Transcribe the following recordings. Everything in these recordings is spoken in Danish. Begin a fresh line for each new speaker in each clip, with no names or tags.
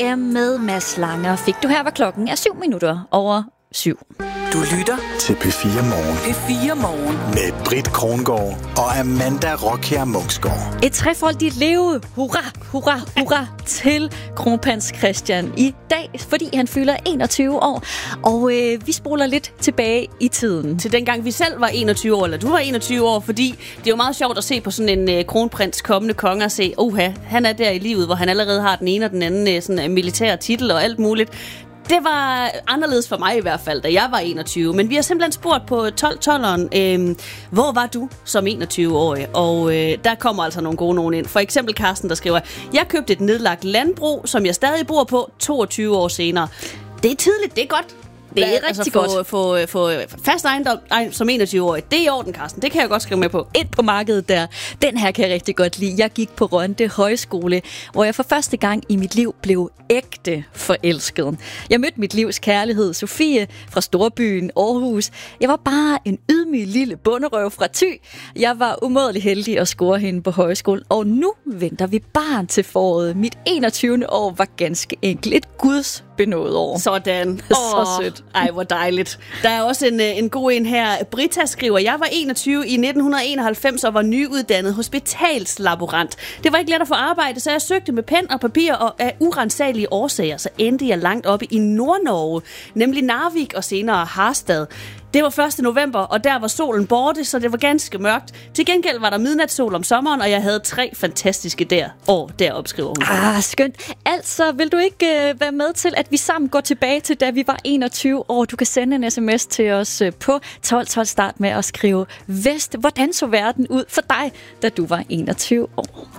AM med Mads Langer fik du her, hvor klokken er 7:07.
Du lytter
til P4 Morgen.
P4 Morgen
Med Britt Krongård og Amanda Rockher Munksgaard.
Et trefoldigt leve, hurra, hurra, hurra, til kronprins Christian i dag, fordi han fylder 21 år. Og vi spoler lidt tilbage i tiden.
Til dengang vi selv var 21 år, eller du var 21 år, fordi det er jo meget sjovt at se på sådan en kronprins kommende konge og se, han er der i livet, hvor han allerede har den ene og den anden sådan militære titel og alt muligt. Det var anderledes for mig i hvert fald, da jeg var 21. Men vi har simpelthen spurgt på 12-12'eren, hvor var du som 21-årig? Og der kommer altså nogle gode nogen ind. For eksempel Carsten, der skriver, jeg købte et nedlagt landbrug, som jeg stadig bor på 22 år senere. Det er tidligt, det er godt.
Det er rigtig godt.
Få fast ejendom som 21-årig. Det er i orden, Carsten. Det kan jeg godt skrive med på.
Ind på markedet der. Den her kan jeg rigtig godt lide. Jeg gik på Rønde Højskole, hvor jeg for første gang i mit liv blev ægte forelsket. Jeg mødte mit livs kærlighed, Sofie, fra storbyen Aarhus. Jeg var bare en ydmyg lille bonderøv fra Thy. Jeg var umådelig heldig at score hende på højskole, og nu venter vi barn til foråret. Mit 21. år var ganske enkelt et guds benået år.
Sådan.
Så sødt.
Ej, hvor dejligt. Der er også en god en her. Britta skriver, jeg var 21 i 1991 og var nyuddannet hospitalslaborant. Det var ikke let at få arbejde, så jeg søgte med pen og papir, og af urensagelige årsager, så endte jeg langt oppe i Nord-Norge, nemlig Narvik og senere Harstad. Det var 1. november, og der var solen borte, så det var ganske mørkt. Til gengæld var der midnatssol om sommeren, og jeg havde 3 fantastiske år deroppe, skriver hun.
Skønt. Altså, vil du ikke være med til, at vi sammen går tilbage til, da vi var 21 år? Du kan sende en sms til os på 1212. Start med at skrive, Vest, hvordan så verden ud for dig, da du var 21 år?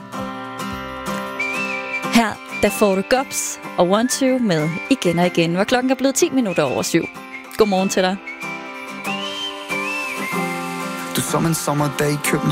Her, der får du Gobs og One Two med igen og igen, hvor klokken er blevet 7:10. Godmorgen til dig.
Du som en sommerdag i København.